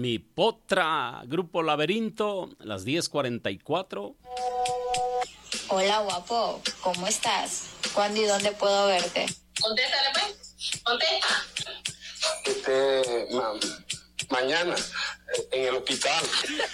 Mi Potra, Grupo Laberinto, las 10:44. Hola, guapo, ¿cómo estás? ¿Cuándo y dónde puedo verte? Contéstale, pues. Contesta. Mañana, en el hospital.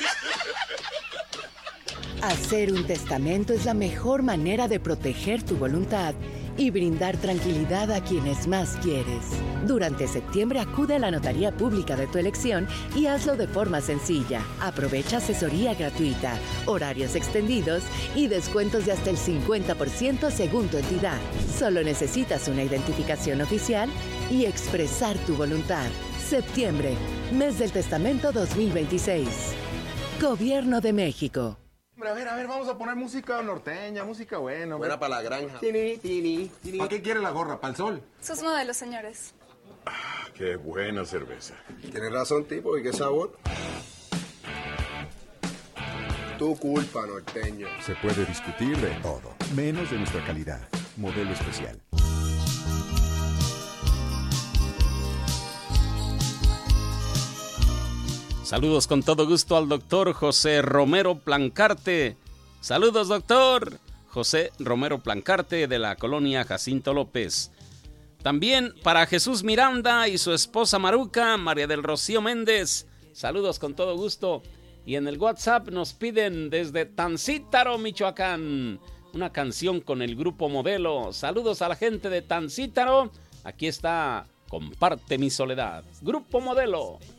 Hacer un testamento es la mejor manera de proteger tu voluntad y brindar tranquilidad a quienes más quieres. Durante septiembre acude a la notaría pública de tu elección y hazlo de forma sencilla. Aprovecha asesoría gratuita, horarios extendidos y descuentos de hasta el 50% según tu entidad. Solo necesitas una identificación oficial y expresar tu voluntad. Septiembre, mes del testamento 2026. Gobierno de México. A ver, vamos a poner música norteña, música buena. Buena para la granja. ¿Para qué quiere la gorra? ¿Para el sol? Sus modelos, señores. Qué buena cerveza. Tienes razón, tipo, ¿y qué sabor? Tu culpa, norteño. Se puede discutir de todo, menos de nuestra calidad. Modelo especial. Saludos con todo gusto al doctor José Romero Plancarte. Saludos, doctor José Romero Plancarte, de la colonia Jacinto López. También para Jesús Miranda y su esposa Maruca, María del Rocío Méndez. Saludos con todo gusto. Y en el WhatsApp nos piden desde Tancítaro, Michoacán, una canción con el Grupo Modelo. Saludos a la gente de Tancítaro. Aquí está Comparte mi soledad. Grupo Modelo.